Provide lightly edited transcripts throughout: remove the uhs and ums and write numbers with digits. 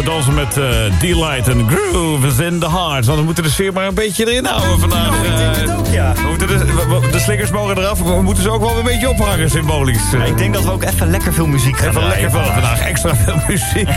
dansen met Delight en Groove is in the Heart. Want we moeten de sfeer maar een beetje erin houden vandaag. Ik denk het ook, ja. We moeten de slingers mogen eraf, maar we moeten ze ook wel een beetje ophangen, symbolisch. Ja, ik denk dat we ook even lekker veel muziek gaan draaien. Lekker veel vandaag, extra veel muziek.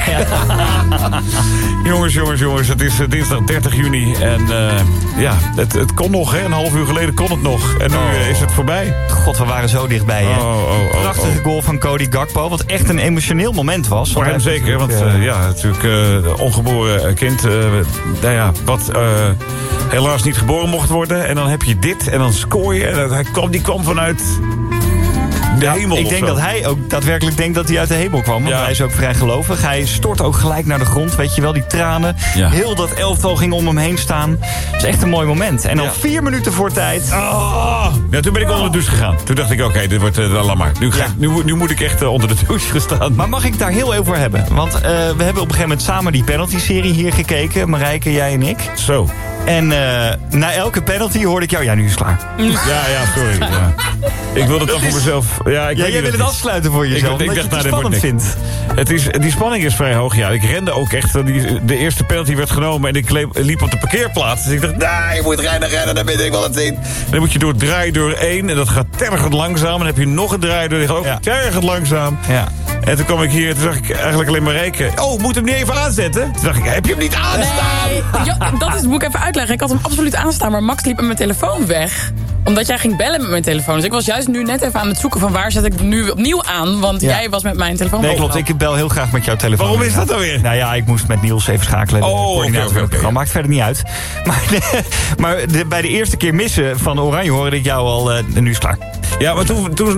Jongens, het is dinsdag 30 juni. En het kon nog, hè. Een half uur geleden kon het nog. En nu is het voorbij. God, we waren zo dichtbij, hè. Prachtige goal van Cody Gakpo, wat echt een emotioneel moment was. Voor hem zeker, want natuurlijk ongeboren kind, wat helaas niet geboren mocht worden. En dan heb je dit en dan scoor je. En die kwam vanuit de hemel. Ik denk dat hij ook daadwerkelijk denkt dat hij uit de hemel kwam. Want hij is ook vrij gelovig. Hij stort ook gelijk naar de grond, weet je wel, die tranen. Ja. Heel dat elftal ging om hem heen staan. Dat is echt een mooi moment. En dan 4 minuten voor tijd. Ja, toen ben ik onder de douche gegaan. Toen dacht ik, oké, dit wordt laat maar. Nu moet ik echt onder de douche gaan staan. Maar mag ik daar heel even voor hebben? Want we hebben op een gegeven moment samen die penalty-serie hier gekeken. Marijke, jij en ik. Zo. En na elke penalty hoorde ik jou... Ja, nu is het klaar. Ja, sorry. Ja. Ik wil het dan voor mezelf... Jij wil het afsluiten voor jezelf, ik dacht, het spannend vindt. Die spanning is vrij hoog. Ja, ik rende ook echt. De eerste penalty werd genomen en ik liep op de parkeerplaats. Dus ik dacht, je moet rennen, dan ben ik wel het zien. Dan moet je door draaideur 1 en dat gaat tergend langzaam. En dan heb je nog een draaideur, ook tergend langzaam. Ja. En toen kwam ik hier, toen zag ik eigenlijk alleen maar rekenen. Moet hem niet even aanzetten? Toen dacht ik, heb je hem niet aanstaan? Nee, dat moet ik even uitleggen. Ik had hem absoluut aanstaan, maar Max liep met mijn telefoon weg. Omdat jij ging bellen met mijn telefoon. Dus ik was juist nu net even aan het zoeken van waar zet ik nu opnieuw aan. Want jij was met mijn telefoon. Nee, klopt. Ik bel heel graag met jouw telefoon. Waarom is dat dan weer? Nou ja, ik moest met Niels even schakelen. Oké. Maakt verder niet uit. Maar bij de eerste keer missen van Oranje hoorde ik jou al... nu is het klaar. Ja, maar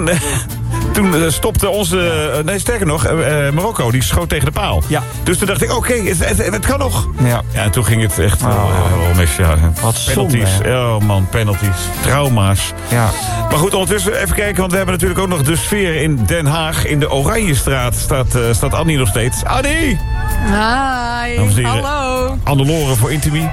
toen stopte onze... sterker nog, Marokko, die schoot tegen de paal. Ja. Dus toen dacht ik, oké, het kan nog. Ja, en toen ging het echt wel mis. Ja. Wat penalties. Penalties. Trauma's. Ja. Maar goed, ondertussen even kijken, want we hebben natuurlijk ook nog de sfeer in Den Haag. In de Oranjestraat staat Annie nog steeds. Annie! Hi, hallo. Anne-Lore voor Intimi.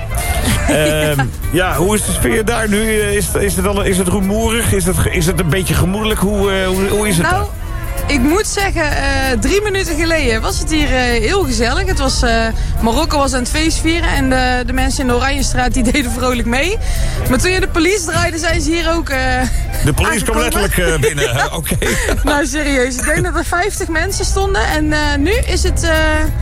Hoe is de sfeer daar nu? Is het rumoerig? Is het een beetje gemoedelijk? Hoe is het? Nou, ik moet zeggen, 3 minuten geleden was het hier heel gezellig. Het was, Marokko was aan het feest vieren en de mensen in de Oranjestraat die deden vrolijk mee. Maar toen je de police draaide, zijn ze hier ook de police kwam letterlijk binnen, oké. Nou, serieus. Ik denk dat er 50 mensen stonden en nu is het,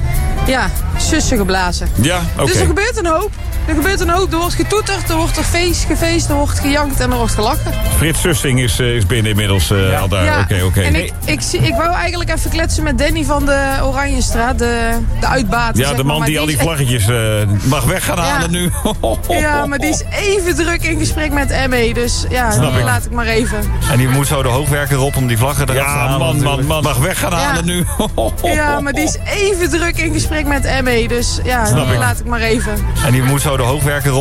sussen geblazen. Ja, oké. Dus er gebeurt een hoop. Er wordt getoeterd, er wordt gefeest, er wordt gejankt en er wordt gelachen. Frits Sussing is binnen inmiddels al daar. Ja. Oké. En ik wou eigenlijk even kletsen met Danny van de Oranjestraat, de uitbater. Ja, de man die al die vlaggetjes mag weg gaan halen nu. Ja, maar die is even druk in gesprek met ME, dus die laat ik maar even. En die moet zo de hoogwerker op om die vlaggen eraf te halen. Man, mag weg gaan halen nu. Ja, maar die is even druk in gesprek met ME, dus die laat ik maar even. En die moet zo de hoogwerker